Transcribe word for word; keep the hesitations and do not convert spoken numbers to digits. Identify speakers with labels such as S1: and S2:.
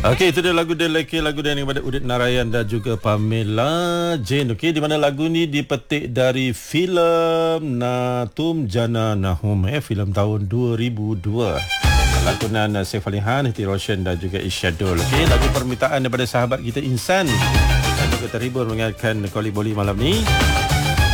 S1: Okey, itu dia lagu dia lelaki, lagu dia daripada Udit Narayan dan juga Pamela Jane. Okey, di mana lagu ni dipetik dari filem Natum Jana Nahum, eh, filem tahun dua ribu dua. Lakonan Saif Ali Han, Hiti Roshan dan juga Isyadul. Okey, lagu permintaan daripada sahabat kita Insan. Dan juga terhibur mengenalkan Koli Boli malam ni.